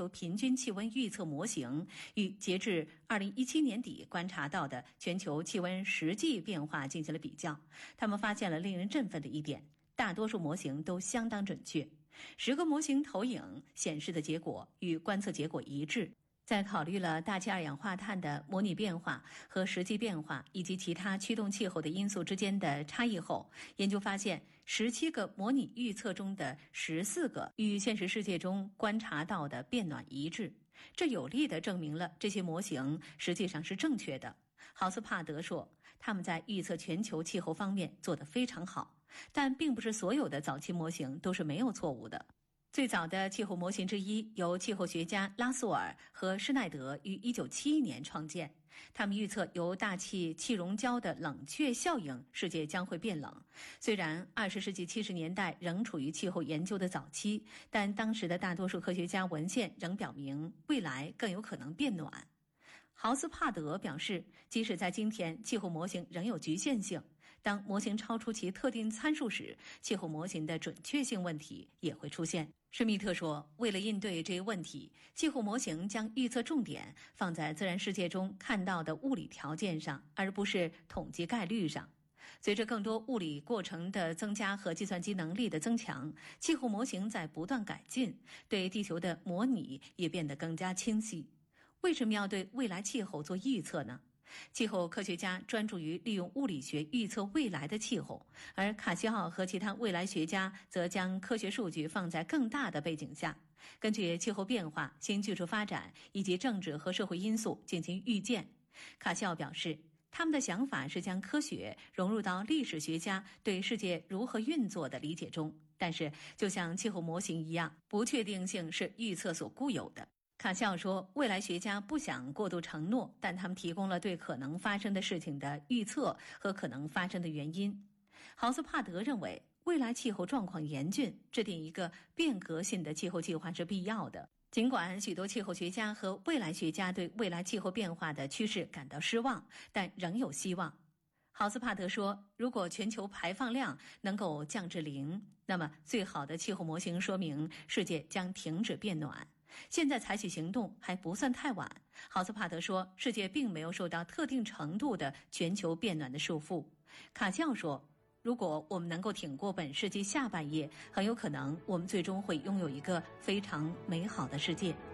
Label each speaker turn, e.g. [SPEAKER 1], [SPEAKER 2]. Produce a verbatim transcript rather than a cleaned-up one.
[SPEAKER 1] 球平均气温预测模型与截至二零一七年底观察到的全球气温实际变化进行了比较，他们发现了令人振奋的一点，大多数模型都相当准确。十个模型投影显示的结果与观测结果一致。在考虑了大气二氧化碳的模拟变化和实际变化以及其他驱动气候的因素之间的差异后，研究发现十七个模拟预测中的十四个与现实世界中观察到的变暖一致，这有力地证明了这些模型实际上是正确的。豪斯帕德说，他们在预测全球气候方面做得非常好，但并不是所有的早期模型都是没有错误的。最早的气候模型之一由气候学家拉索尔和施耐德于一九七一年创建，他们预测由大气气溶胶的冷却效应，世界将会变冷。虽然二十世纪七十年代仍处于气候研究的早期，但当时的大多数科学家文献仍表明未来更有可能变暖。豪斯帕德表示，即使在今天，气候模型仍有局限性。当模型超出其特定参数时，气候模型的准确性问题也会出现。施密特说，为了应对这一问题，气候模型将预测重点放在自然世界中看到的物理条件上，而不是统计概率上。随着更多物理过程的增加和计算机能力的增强，气候模型在不断改进，对地球的模拟也变得更加清晰。为什么要对未来气候做预测呢？气候科学家专注于利用物理学预测未来的气候，而卡西奥和其他未来学家则将科学数据放在更大的背景下，根据气候变化、新技术发展以及政治和社会因素进行预见。卡西奥表示，他们的想法是将科学融入到历史学家对世界如何运作的理解中，但是就像气候模型一样，不确定性是预测所固有的。卡西奥说，未来学家不想过度承诺，但他们提供了对可能发生的事情的预测和可能发生的原因。豪斯帕德认为，未来气候状况严峻，制定一个变革性的气候计划是必要的。尽管许多气候学家和未来学家对未来气候变化的趋势感到失望，但仍有希望。豪斯帕德说，如果全球排放量能够降至零，那么最好的气候模型说明世界将停止变暖。现在采取行动还不算太晚。豪斯帕德说，世界并没有受到特定程度的全球变暖的束缚。卡西奥说，如果我们能够挺过本世纪下半叶，很有可能我们最终会拥有一个非常美好的世界。